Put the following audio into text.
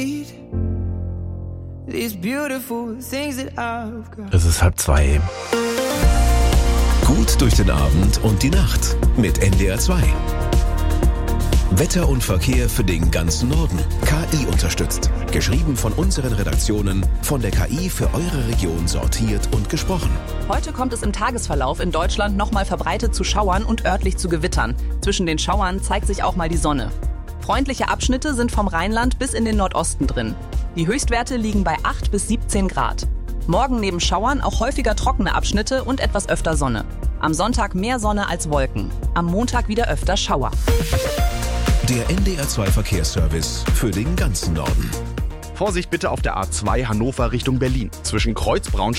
These beautiful things that I've got. Es ist 1:30. Gut durch den Abend und die Nacht mit NDR 2. Wetter und Verkehr für den ganzen Norden. KI unterstützt. Geschrieben von unseren Redaktionen, von der KI für eure Region sortiert und gesprochen. Heute kommt es im Tagesverlauf in Deutschland nochmal verbreitet zu Schauern und örtlich zu Gewittern. Zwischen den Schauern zeigt sich auch mal die Sonne. Freundliche Abschnitte sind vom Rheinland bis in den Nordosten drin. Die Höchstwerte liegen bei 8 bis 17 Grad. Morgen neben Schauern auch häufiger trockene Abschnitte und etwas öfter Sonne. Am Sonntag mehr Sonne als Wolken. Am Montag wieder öfter Schauer. Der NDR 2 Verkehrsservice für den ganzen Norden. Vorsicht bitte auf der A2 Hannover Richtung Berlin. Zwischen Kreuz Braunschweig